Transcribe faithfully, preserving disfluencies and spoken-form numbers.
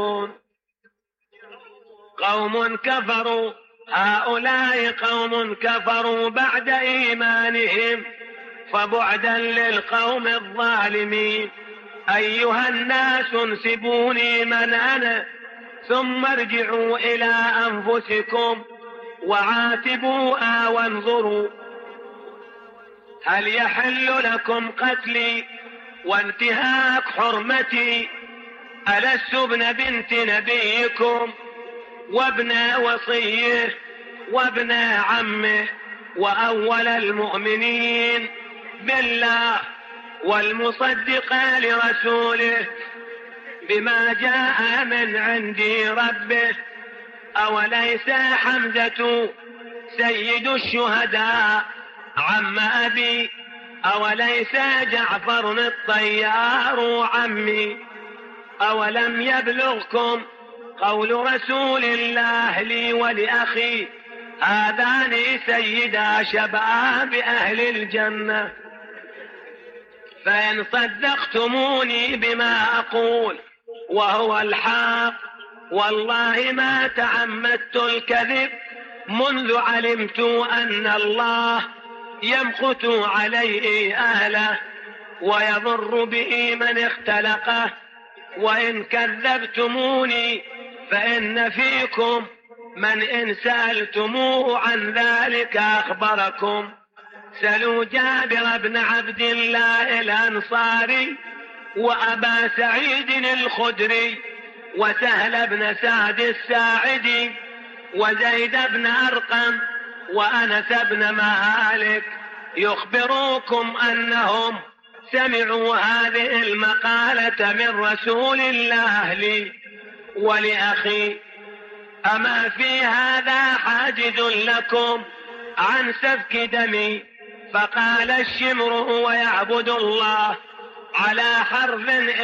قوم كفروا هؤلاء قوم كفروا بعد إيمانهم فبعدا للقوم الظالمين. أيها الناس انسبوني من أنا ثم ارجعوا إلى أنفسكم وعاتبوا وانظروا هل يحل لكم قتلي وانتهاك حرمتي؟ ألست ابن بنت نبيكم وابن وصيه وابن عمه وأول المؤمنين بالله والمصدق لرسوله بما جاء من عند ربه؟ أوليس حمزة سيد الشهداء عم أبي؟ أوليس جعفر الطيار عمي؟ أولم يبلغكم قول رسول الله لي ولأخي هذان سيدا شباب أهل الجنة؟ فإن صدقتموني بما أقول وهو الحق والله ما تعمدت الكذب منذ علمت أن الله يمقت عليه أهله ويضر به من اختلقه. وإن كذبتموني فإن فيكم من إن سألتموه عن ذلك أخبركم. سلوا جابر بن عبد الله الأنصاري وأبا سعيد الخدري وسهل بن سعد الساعدي وزيد بن أرقم وأنس بن مالك يخبروكم أنهم سمعوا هذه المقالة من رسول الله لي ولأخي. أما في هذا حاجز لكم عن سفك دمي؟ فقال الشمر هو يعبد الله على حرف